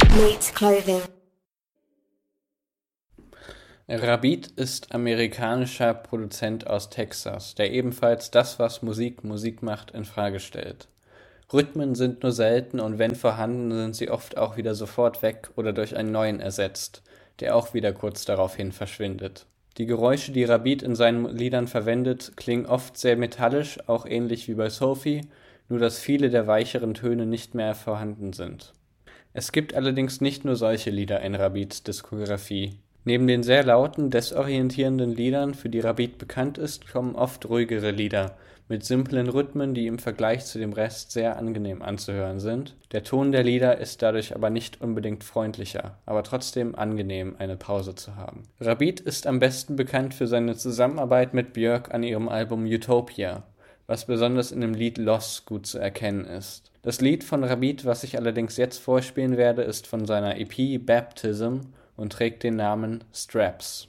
Mate Clothing. Rabid ist amerikanischer Produzent aus Texas, der ebenfalls das, was Musik macht, in Frage stellt. Rhythmen sind nur selten und wenn vorhanden, sind sie oft auch wieder sofort weg oder durch einen neuen ersetzt, der auch wieder kurz daraufhin verschwindet. Die Geräusche, die Rabid in seinen Liedern verwendet, klingen oft sehr metallisch, auch ähnlich wie bei Sophie, nur dass viele der weicheren Töne nicht mehr vorhanden sind. Es gibt allerdings nicht nur solche Lieder in Rabids Diskografie. Neben den sehr lauten, desorientierenden Liedern, für die Rabid bekannt ist, kommen oft ruhigere Lieder, mit simplen Rhythmen, die im Vergleich zu dem Rest sehr angenehm anzuhören sind. Der Ton der Lieder ist dadurch aber nicht unbedingt freundlicher, aber trotzdem angenehm, eine Pause zu haben. Rabid ist am besten bekannt für seine Zusammenarbeit mit Björk an ihrem Album Utopia, was besonders in dem Lied Loss gut zu erkennen ist. Das Lied von Rabid, was ich allerdings jetzt vorspielen werde, ist von seiner EP Baptism und trägt den Namen Straps.